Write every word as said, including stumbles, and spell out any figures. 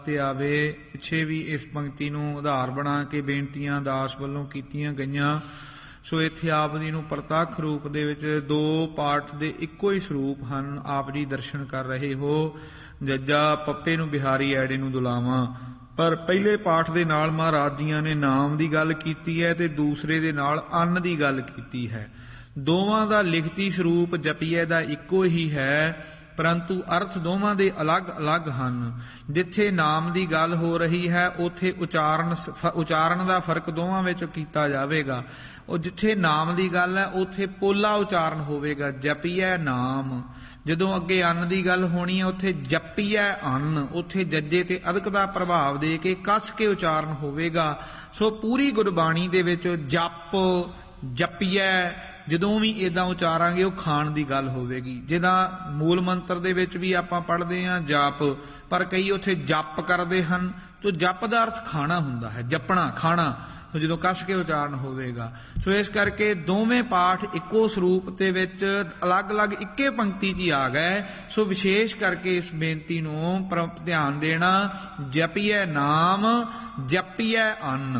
ਤੇ ਆਵੇ। ਪਿੱਛੇ ਵੀ ਇਸ ਪੰਕਤੀ ਨੂੰ ਆਧਾਰ ਬਣਾ ਕੇ ਬੇਨਤੀਆਂ ਦਾਸ ਵੱਲੋਂ ਕੀਤੀਆਂ ਗਈਆਂ। ਸੋ ਇੱਥੇ ਆਪ ਜੀ ਨੂੰ ਪ੍ਰਤੱਖ ਰੂਪ ਦੇ ਵਿੱਚ ਦੋ ਪਾਠ ਦੇ ਇੱਕੋ ਹੀ ਸਰੂਪ ਹਨ। ਆਪ ਜੀ ਦਰਸ਼ਨ ਕਰ ਰਹੇ ਹੋ। ਜੱਜਾ ਪੱਪੇ ਨੂੰ ਬਿਹਾਰੀ ਐੜੇ ਨੂੰ ਦੁਲਾਵਾਂ। ਪਰ ਪਹਿਲੇ ਪਾਠ ਦੇ ਨਾਲ ਮਹਾਰਾਜ ਜੀਆਂ ਨੇ ਨਾਮ ਦੀ ਗੱਲ ਕੀਤੀ ਹੈ ਤੇ ਦੂਸਰੇ ਦੇ ਨਾਲ ਅੰਨ ਦੀ ਗੱਲ ਕੀਤੀ ਹੈ। ਦੋਵਾਂ ਦਾ ਲਿਖਤੀ ਸਰੂਪ ਜਪੀਏ ਦਾ ਇੱਕੋ ਹੀ ਹੈ, ਪਰੰਤੂ ਅਰਥ ਦੋਵਾਂ ਦੇ ਅਲੱਗ-ਅਲੱਗ ਹਨ। ਜਿੱਥੇ ਨਾਮ ਦੀ ਗੱਲ ਹੋ ਰਹੀ ਹੈ ਉੱਥੇ ਉਚਾਰਨ ਉਚਾਰਨ ਦਾ ਫਰਕ ਦੋਵਾਂ ਵਿੱਚ ਕੀਤਾ ਜਾਵੇਗਾ। ਉਹ ਜਿੱਥੇ ਨਾਮ ਦੀ ਗੱਲ ਹੈ ਉੱਥੇ ਪੋਲਾ ਉਚਾਰਨ ਹੋਵੇਗਾ, ਜਪੀਐ ਨਾਮ। ਜਦੋਂ ਅੱਗੇ ਅੰਨ ਦੀ ਗੱਲ ਹੋਣੀ ਹੈ ਉੱਥੇ ਜਪੀਐ ਅੰਨ, ਉੱਥੇ ਜੱਜੇ ਤੇ ਅਦਕ ਦਾ ਪ੍ਰਭਾਵ ਦੇ ਕੇ ਕੱਸ ਕੇ ਉਚਾਰਨ ਹੋਵੇਗਾ। ਸੋ ਪੂਰੀ ਗੁਰਬਾਣੀ ਦੇ ਵਿੱਚ ਜਪ ਜਪੀਐ ਜਦੋਂ ਵੀ ਇਦਾਂ ਉਚਾਰਾਂਗੇ ਉਹ ਖਾਣ ਦੀ ਗੱਲ ਹੋਵੇਗੀ। ਜਿੱਦਾਂ ਮੂਲ ਮੰਤਰ ਦੇ ਵਿੱਚ ਵੀ ਆਪਾਂ ਪੜ੍ਹਦੇ ਹਾਂ ਜਪ, ਪਰ ਕਈ ਉੱਥੇ ਜਪ ਕਰਦੇ ਹਨ। ਤੋ ਜਪ ਦਾ ਅਰਥ ਖਾਣਾ ਹੁੰਦਾ ਹੈ, ਜਪਣਾ ਖਾਣਾ। ਸੋ ਜਦੋਂ ਕੱਸ ਕੇ ਉਚਾਰਨ ਹੋਵੇਗਾ। ਸੋ ਇਸ ਕਰਕੇ ਦੋਵੇਂ ਪਾਠ ਇੱਕੋ ਸਰੂਪ ਦੇ ਵਿੱਚ ਅਲੱਗ-ਅਲੱਗ ਇੱਕੇ ਪੰਕਤੀ 'ਚ ਹੀ ਆ ਗਏ। ਸੋ ਵਿਸ਼ੇਸ਼ ਕਰਕੇ ਇਸ ਬੇਨਤੀ ਨੂੰ ਧਿਆਨ ਦੇਣਾ, ਜਪੀਐ ਨਾਮ ਜਪੀਐ ਅੰਨ।